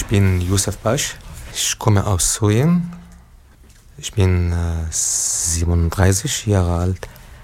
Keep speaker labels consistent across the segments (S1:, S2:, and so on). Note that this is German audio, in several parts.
S1: bin Youssef Basch. Ich komme aus Syrien. Ich bin 37 Jahre alt.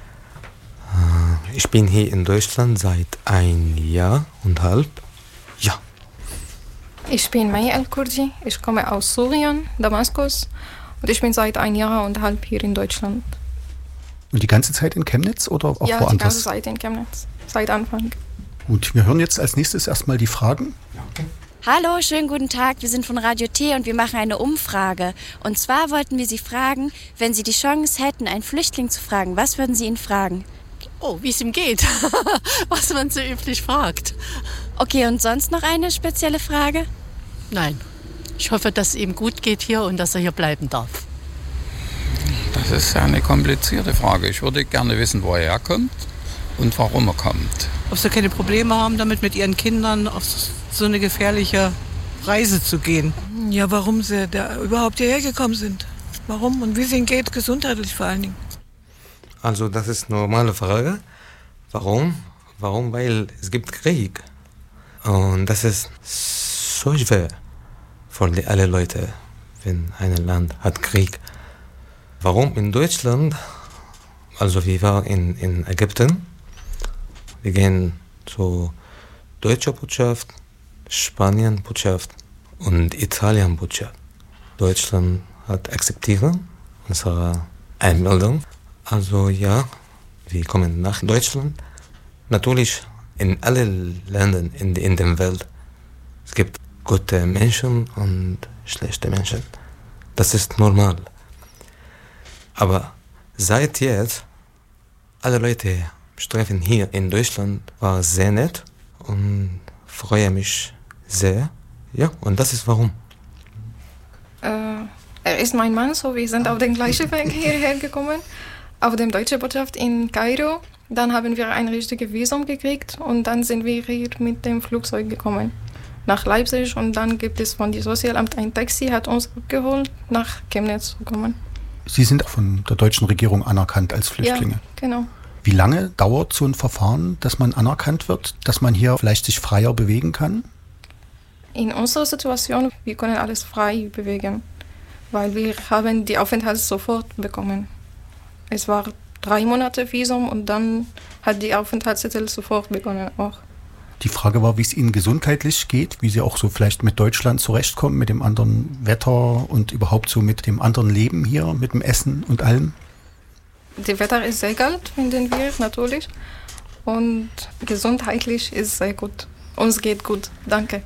S1: Ich bin hier in Deutschland seit 1,5 Jahren. Ja.
S2: Ich bin May El-Kurdi. Ich komme aus Syrien, Damaskus. Und ich bin seit 1,5 Jahren hier in Deutschland.
S3: Und die ganze Zeit in Chemnitz oder auch woanders?
S2: Ja, die ganze Zeit in Chemnitz. Seit Anfang.
S3: Gut, wir hören jetzt als nächstes erstmal die Fragen.
S1: Ja, okay.
S4: Hallo, schönen guten Tag. Wir sind von Radio T und wir machen eine Umfrage. Und zwar wollten wir Sie fragen, wenn Sie die Chance hätten, einen Flüchtling zu fragen, was würden Sie ihn fragen?
S5: Oh, wie es ihm geht. Was man so üblich fragt.
S4: Okay, und sonst noch eine spezielle Frage?
S5: Nein. Ich hoffe, dass es ihm gut geht hier und dass er hier bleiben darf.
S6: Das ist eine komplizierte Frage. Ich würde gerne wissen, wo er herkommt und warum er kommt.
S7: Ob sie keine Probleme haben, damit mit ihren Kindern auf so eine gefährliche Reise zu gehen.
S8: Ja, warum sie da überhaupt hierher gekommen sind. Warum und wie es ihnen geht, gesundheitlich vor allen Dingen.
S1: Also das ist eine normale Frage. Warum? Warum? Weil es gibt Krieg. Und das ist so schwer für alle Leute, wenn ein Land hat Krieg. Warum in Deutschland? Also wir waren in Ägypten. Wir gehen zur deutschen Botschaft, Spanien Botschaft und Italien Botschaft. Deutschland hat akzeptiert unsere Einmeldung. Also ja, wir kommen nach Deutschland. Natürlich in allen Ländern in der Welt. Es gibt gute Menschen und schlechte Menschen. Das ist normal. Aber seit jetzt, alle Leute treffen hier in Deutschland, war sehr nett und freue mich sehr. Ja, und das ist warum.
S2: Er ist mein Mann, so wir sind auf den gleichen Weg hierher gekommen. Auf der deutschen Botschaft in Kairo. Dann haben wir ein richtiges Visum gekriegt und dann sind wir hier mit dem Flugzeug gekommen nach Leipzig und dann gibt es von dem Sozialamt ein Taxi, hat uns abgeholt, nach Chemnitz zu kommen.
S3: Sie sind von der deutschen Regierung anerkannt als Flüchtlinge.
S2: Ja, genau.
S3: Wie lange dauert so ein Verfahren, dass man anerkannt wird, dass man hier vielleicht sich freier bewegen kann?
S2: In unserer Situation, wir können alles frei bewegen, weil wir haben die Aufenthalt sofort bekommen. Es war 3 Monate Visum und dann hat die Aufenthaltstitel sofort begonnen auch.
S3: Die Frage war, wie es Ihnen gesundheitlich geht, wie Sie auch so vielleicht mit Deutschland zurechtkommen, mit dem anderen Wetter und überhaupt so mit dem anderen Leben hier, mit dem Essen und allem.
S2: Das Wetter ist sehr kalt, finden wir natürlich. Und gesundheitlich ist es sehr gut. Uns geht gut, danke.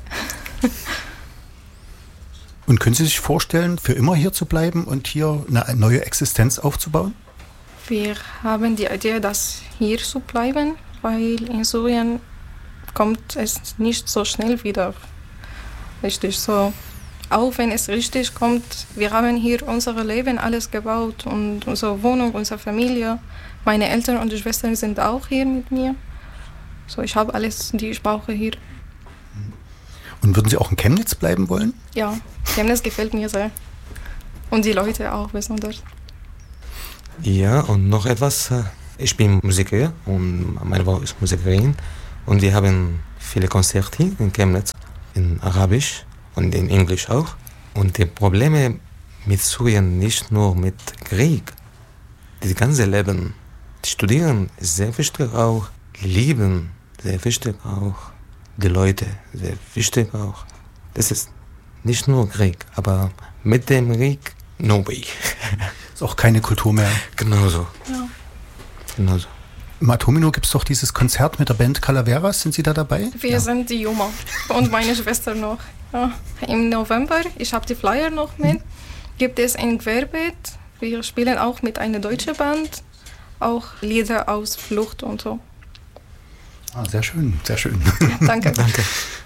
S3: Und können Sie sich vorstellen, für immer hier zu bleiben und hier eine neue Existenz aufzubauen?
S2: Wir haben die Idee, dass hier zu bleiben, weil in Syrien kommt es nicht so schnell wieder. Richtig so. Auch wenn es richtig kommt, wir haben hier unser Leben alles gebaut und unsere Wohnung, unsere Familie. Meine Eltern und Schwestern sind auch hier mit mir. So, ich habe alles, die ich brauche hier.
S3: Und würden Sie auch in Chemnitz bleiben wollen?
S2: Ja, Chemnitz gefällt mir sehr. Und die Leute auch besonders.
S1: Ja, und noch etwas. Ich bin Musiker und meine Frau ist Musikerin. Und wir haben viele Konzerte in Chemnitz, in Arabisch und in Englisch auch. Und die Probleme mit Syrien nicht nur mit Krieg, das ganze Leben. Studieren ist sehr wichtig auch, lieben sehr wichtig auch, die Leute sehr wichtig auch. Das ist nicht nur Krieg, aber mit dem Krieg, no way.
S3: Ist auch keine Kultur mehr.
S1: Genauso.
S2: Ja.
S1: Genauso.
S3: Im Atomino gibt es doch dieses Konzert mit der Band Calaveras. Sind Sie da dabei?
S2: Wir sind die Juma und meine Schwester noch. Ja. Im November, ich habe die Flyer noch mit, gibt es ein Querbeet. Wir spielen auch mit einer deutschen Band, auch Lieder aus Flucht und so.
S3: Ah, sehr schön, sehr schön.
S2: Danke.
S1: Danke.